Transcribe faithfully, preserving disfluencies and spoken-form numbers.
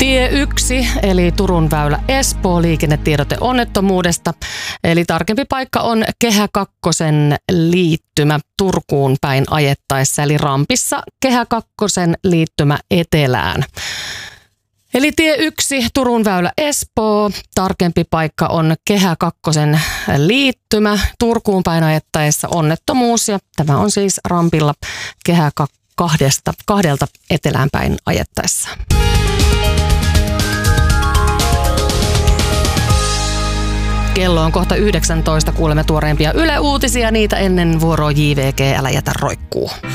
Tie yksi, eli Turun väylä Espoo, liikennetiedote onnettomuudesta. Eli tarkempi paikka on Kehä kakkosen liittymä Turkuun päin ajettaessa, eli rampissa Kehä kakkosen liittymä etelään. Eli tie yksi, Turun väylä Espoo, tarkempi paikka on Kehä kakkosen liittymä Turkuun päin ajettaessa onnettomuus. Ja tämä on siis rampilla Kehä kahdesta, kahdelta etelään päin ajettaessa. Kello on kohta yhdeksäntoista, kuulemme tuoreimpia Yle Uutisia, niitä ennen vuoroa J V G, älä jätä roikkuu.